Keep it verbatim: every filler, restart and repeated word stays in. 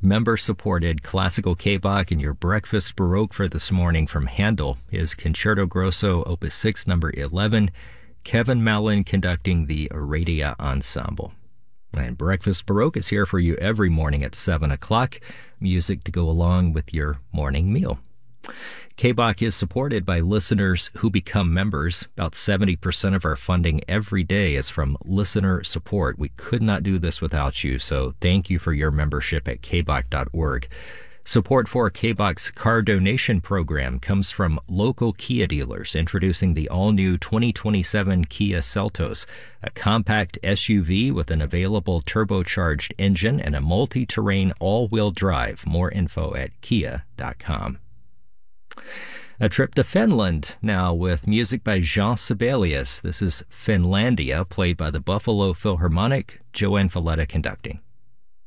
member-supported classical K-Bach, and your breakfast Baroque for this morning from Handel is Concerto Grosso, Opus six, number eleven, Kevin Mallon conducting the Aradia Ensemble. And Breakfast Baroque is here for you every morning at seven o'clock, music to go along with your morning meal. K-Bach is supported by listeners who become members. About seventy percent of our funding every day is from listener support. We could not do this without you, so thank you for your membership at k bach dot org. Support for K-Bach's car donation program comes from local Kia dealers introducing the all-new twenty twenty-seven Kia Seltos, a compact S U V with an available turbocharged engine and a multi-terrain all-wheel drive. More info at kia dot com. A trip to Finland now with music by Jean Sibelius. This is Finlandia, played by the Buffalo Philharmonic, Joanne Falletta conducting.